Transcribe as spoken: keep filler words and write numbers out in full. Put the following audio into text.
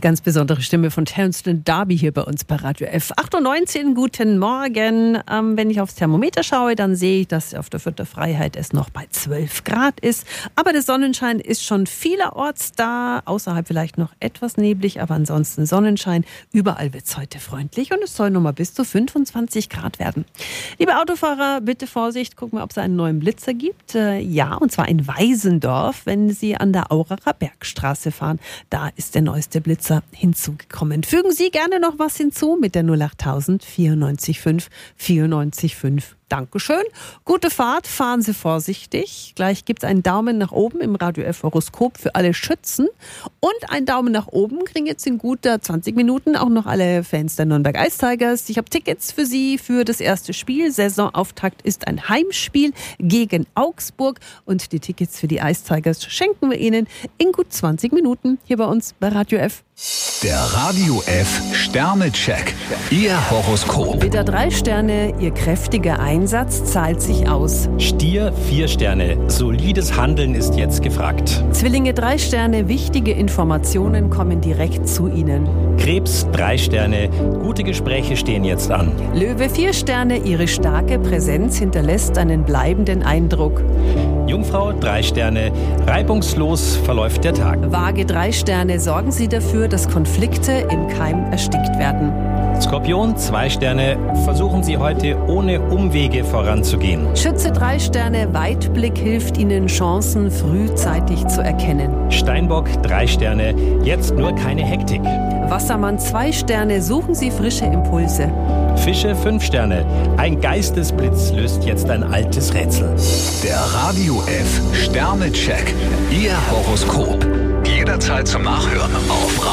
Die ganz besondere Stimme von Townsend Darby hier bei uns bei Radio F. acht Uhr neunzehn, guten Morgen. Ähm, wenn ich aufs Thermometer schaue, dann sehe ich, dass auf der Vierter Freiheit es noch bei zwölf Grad ist. Aber der Sonnenschein ist schon vielerorts da. Außerhalb vielleicht noch etwas neblig, aber ansonsten Sonnenschein. Überall wird es heute freundlich und es soll noch mal bis zu fünfundzwanzig Grad werden. Liebe Autofahrer, bitte Vorsicht, gucken wir, ob es einen neuen Blitzer gibt. Äh, ja, und zwar in Weisendorf, wenn Sie an der Auracher Bergstraße fahren. Da ist der neueste Blitzer hinzugekommen. Fügen Sie gerne noch was hinzu mit der null achttausend vierundneunzig fünf vierundneunzig fünf. Dankeschön. Gute Fahrt, fahren Sie vorsichtig. Gleich gibt es einen Daumen nach oben im Radio F Horoskop für alle Schützen. Und einen Daumen nach oben kriegen jetzt in guter zwanzig Minuten auch noch alle Fans der Nürnberg Ice Tigers. Ich habe Tickets für Sie für das erste Spiel. Saisonauftakt ist ein Heimspiel gegen Augsburg. Und die Tickets für die Ice Tigers schenken wir Ihnen in gut zwanzig Minuten hier bei uns bei Radio F. Der Radio F Sternecheck. Ihr Horoskop. Widder drei Sterne, Ihr kräftiger Einsatz zahlt sich aus. Stier vier Sterne, solides Handeln ist jetzt gefragt. Zwillinge drei Sterne, wichtige Informationen kommen direkt zu Ihnen. Krebs drei Sterne, gute Gespräche stehen jetzt an. Löwe vier Sterne, Ihre starke Präsenz hinterlässt einen bleibenden Eindruck. Jungfrau drei Sterne, reibungslos verläuft der Tag. Waage drei Sterne, sorgen Sie dafür, dass Konflikte im Keim erstickt werden. Skorpion zwei Sterne, versuchen Sie heute ohne Umwege voranzugehen. Schütze drei Sterne, Weitblick hilft Ihnen, Chancen frühzeitig zu erkennen. Steinbock drei Sterne, jetzt nur keine Hektik. Wassermann zwei Sterne, suchen Sie frische Impulse. Fische fünf Sterne, ein Geistesblitz löst jetzt ein altes Rätsel. Der Radio F Sternecheck. Ihr Horoskop. Jederzeit zum Nachhören auf